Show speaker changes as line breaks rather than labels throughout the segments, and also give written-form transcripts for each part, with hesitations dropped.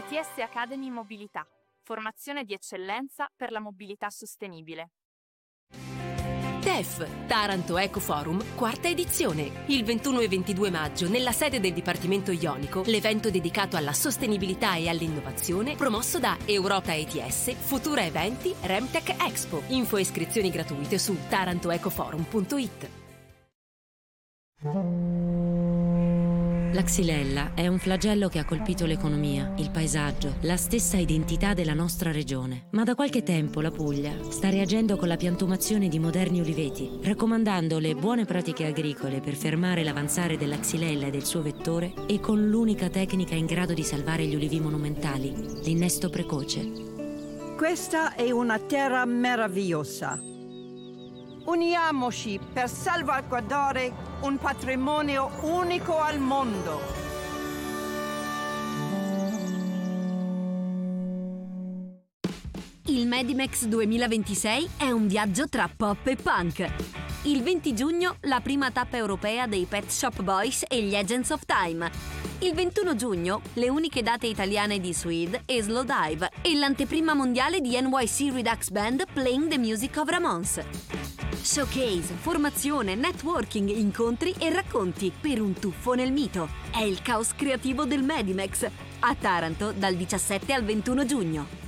ITS Academy Mobilità, formazione di eccellenza per la mobilità sostenibile.
TEF, Taranto Eco Forum, quarta edizione. Il 21 e 22 maggio, nella sede del Dipartimento Ionico, l'evento dedicato alla sostenibilità e all'innovazione, promosso da Europa ETS, Futura Eventi, Remtech Expo. Info e iscrizioni gratuite su tarantoecoforum.it.
La xylella è un flagello che ha colpito l'economia, il paesaggio, la stessa identità della nostra regione. Ma da qualche tempo la Puglia sta reagendo con la piantumazione di moderni uliveti, raccomandando le buone pratiche agricole per fermare l'avanzare della xylella e del suo vettore e con l'unica tecnica in grado di salvare gli ulivi monumentali, l'innesto precoce.
Questa è una terra meravigliosa. Uniamoci per salvaguardare un patrimonio unico al mondo.
Il Medimex 2026 è un viaggio tra pop e punk. Il 20 giugno la prima tappa europea dei Pet Shop Boys e gli Agents of Time. Il 21 giugno le uniche date italiane di Swede e Slowdive e l'anteprima mondiale di NYC Redux Band Playing the Music of Ramones. Showcase, formazione, networking, incontri e racconti per un tuffo nel mito. È il caos creativo del Medimex a Taranto dal 17 al 21 giugno.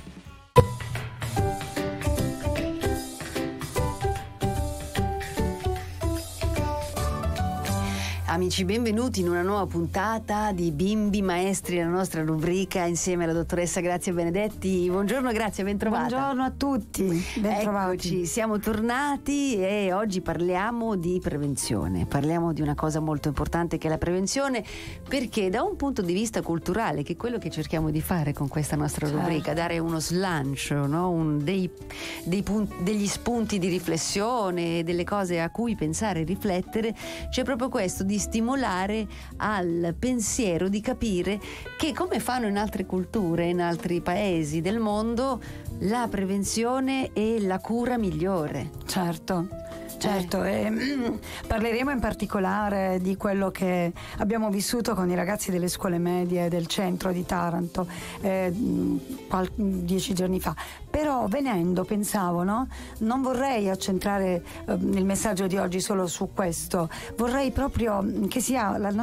Amici, benvenuti in una nuova puntata di Bimbi Maestri, la nostra rubrica insieme alla dottoressa Grazia Benedetti. Buongiorno Grazia, ben trovata.
Buongiorno a tutti, ben trovati.
Eccoci, siamo tornati e oggi parliamo di prevenzione. Parliamo di una cosa molto importante che è la prevenzione, perché da un punto di vista culturale, che è quello che cerchiamo di fare con questa nostra rubrica, dare uno slancio, no? Degli spunti di riflessione, delle cose a cui pensare e riflettere, c'è proprio questo di stimolare al pensiero, di capire che, come fanno in altre culture, in altri paesi del mondo, la prevenzione è la cura migliore.
Certo, parleremo in particolare di quello che abbiamo vissuto con i ragazzi delle scuole medie del centro di Taranto 10 giorni fa. Però venendo pensavo, no? Non vorrei accentrare il messaggio di oggi solo su questo, vorrei proprio che sia la